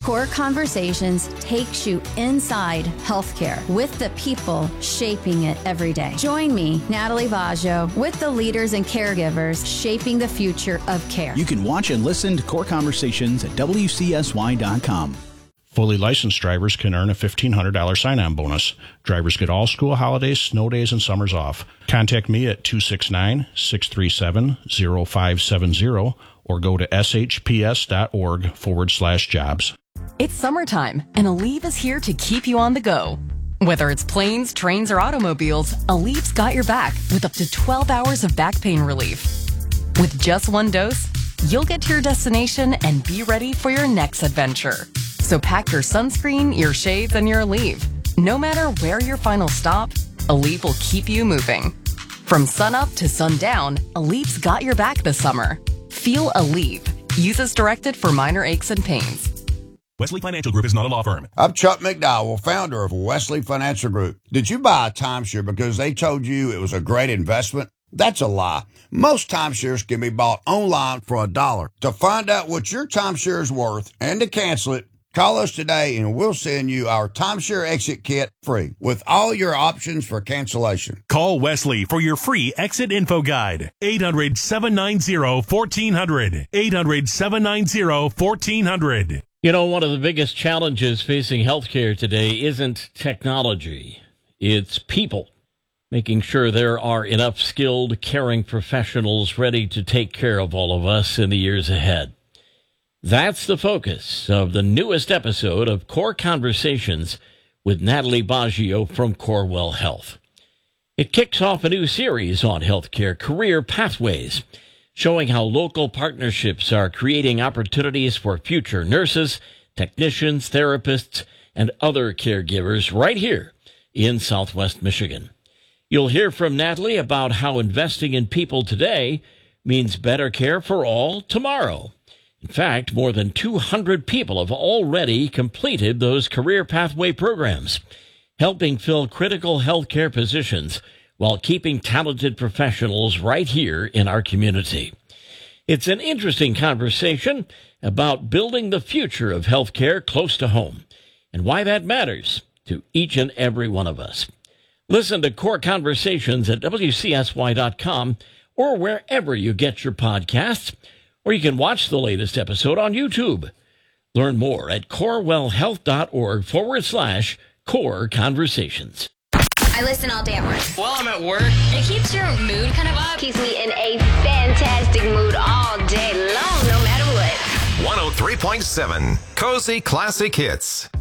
Core Conversations takes you inside healthcare with the people shaping it every day. Join me, Natalie Baggio, with the leaders and caregivers shaping the future of care. You can watch and listen to Core Conversations at WCSY.com. Fully licensed drivers can earn a $1,500 sign-on bonus. Drivers get all school holidays, snow days, and summers off. Contact me at 269-637-0570 or go to shps.org/jobs. It's summertime, and Aleve is here to keep you on the go. Whether it's planes, trains, or automobiles, Aleve's got your back with up to 12 hours of back pain relief. With just one dose, you'll get to your destination and be ready for your next adventure. So pack your sunscreen, your shades, and your Aleve. No matter where your final stop, Aleve will keep you moving. From sunup to sundown, Aleve's got your back this summer. Feel Aleve. Use as directed for minor aches and pains. Wesley Financial Group is not a law firm. I'm Chuck McDowell, founder of Wesley Financial Group. Did you buy a timeshare because they told you it was a great investment? That's a lie. Most timeshares can be bought online for $1. To find out what your timeshare is worth and to cancel it, call us today and we'll send you our timeshare exit kit free with all your options for cancellation. Call Wesley for your free exit info guide. 800-790-1400. 800-790-1400. You know, one of the biggest challenges facing healthcare today isn't technology. It's people. Making sure there are enough skilled, caring professionals ready to take care of all of us in the years ahead. That's the focus of the newest episode of Core Conversations with Natalie Baggio from Corewell Health. It kicks off a new series on healthcare career pathways, showing how local partnerships are creating opportunities for future nurses, technicians, therapists, and other caregivers right here in Southwest Michigan. You'll hear from Natalie about how investing in people today means better care for all tomorrow. In fact, more than 200 people have already completed those career pathway programs, helping fill critical healthcare positions while keeping talented professionals right here in our community. It's an interesting conversation about building the future of healthcare close to home and why that matters to each and every one of us. Listen to Core Conversations at WCSY.com or wherever you get your podcasts, or you can watch the latest episode on YouTube. Learn more at corewellhealth.org/Core Conversations. I listen all day at work. While I'm at work, It keeps your mood kind of up. Keeps me in a fantastic mood all day long, no matter what. 103.7 Cozy Classic Hits.